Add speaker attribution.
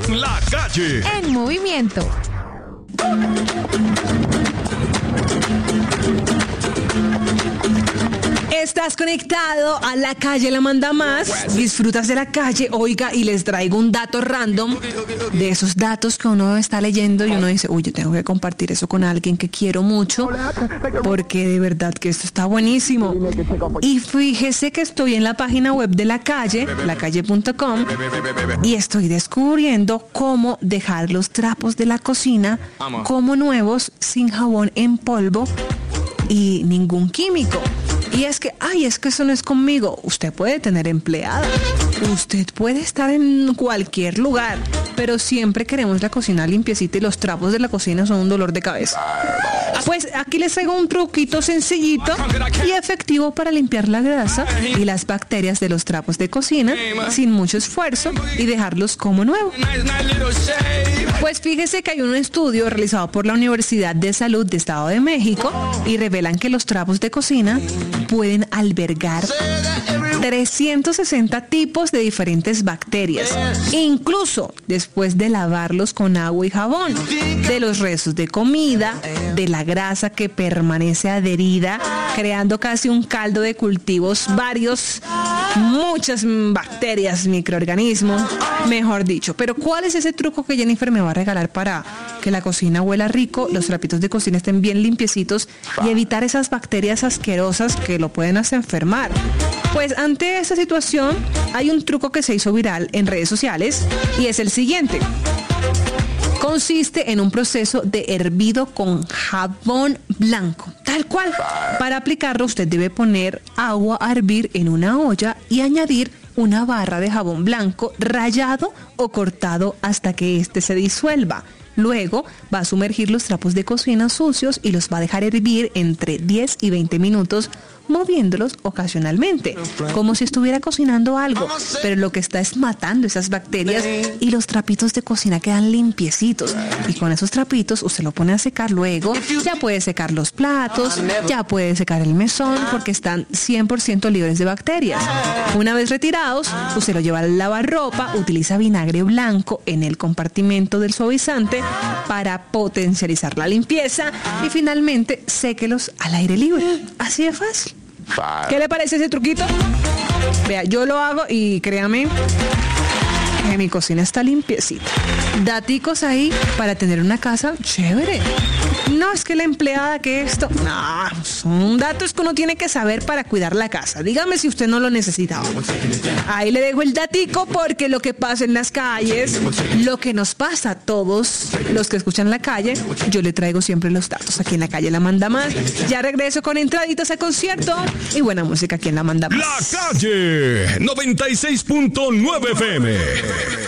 Speaker 1: La Calle
Speaker 2: en movimiento.
Speaker 3: Estás conectado a La Calle La Manda Más. Disfrutas de la calle, oiga, y les traigo un dato random. De esos datos que uno está leyendo y uno dice, uy, yo tengo que compartir eso con alguien que quiero mucho, porque de verdad que esto está buenísimo. Y fíjese que estoy en la página web de La Calle, lacalle.com, y estoy descubriendo cómo dejar los trapos de la cocina como nuevos, sin jabón en polvo y ningún químico. Y es que eso no es conmigo. Usted puede tener empleada. Usted puede estar en cualquier lugar, pero siempre queremos la cocina limpiecita y los trapos de la cocina son un dolor de cabeza. Pues aquí les traigo un truquito sencillito y efectivo para limpiar la grasa y las bacterias de los trapos de cocina sin mucho esfuerzo y dejarlos como nuevo. Pues fíjese que hay un estudio realizado por la Universidad de Salud de Estado de México y revelan que los trapos de cocina pueden albergar 360 tipos de diferentes bacterias, incluso después de lavarlos con agua y jabón, de los restos de comida, de la grasa que permanece adherida, creando casi un caldo de cultivos varios, muchas bacterias, microorganismos, mejor dicho. Pero ¿cuál es ese truco que Jennifer me va a regalar para que la cocina huela rico, los trapitos de cocina estén bien limpiecitos y evitar esas bacterias asquerosas que lo pueden hacer enfermar? Pues ante esta situación hay un truco que se hizo viral en redes sociales y es el siguiente. Consiste en un proceso de hervido con jabón blanco, tal cual. Para aplicarlo usted debe poner agua a hervir en una olla y añadir una barra de jabón blanco rallado o cortado hasta que éste se disuelva. Luego va a sumergir los trapos de cocina sucios y los va a dejar hervir entre 10 y 20 minutos, moviéndolos ocasionalmente, como si estuviera cocinando algo, pero lo que está es matando esas bacterias y los trapitos de cocina quedan limpiecitos. Y con esos trapitos usted lo pone a secar luego, ya puede secar los platos, ya puede secar el mesón, porque están 100% libres de bacterias. Una vez retirados, usted lo lleva al lavarropa, utiliza vinagre blanco en el compartimento del suavizante para potencializar la limpieza y finalmente séquelos al aire libre. Así de fácil. ¿Qué le parece ese truquito? Vea, yo lo hago y créame que mi cocina está limpiecita. Daticos ahí para tener una casa chévere. No es que la empleada que esto... No, son datos que uno tiene que saber para cuidar la casa. Dígame si usted no lo necesitaba. Ahí le dejo el datico porque lo que pasa en las calles, lo que nos pasa a todos los que escuchan La Calle, yo le traigo siempre los datos. Aquí en La Calle La Manda Más. Ya regreso con entraditas a concierto y buena música aquí en La Manda Más.
Speaker 1: La Calle 96.9 FM.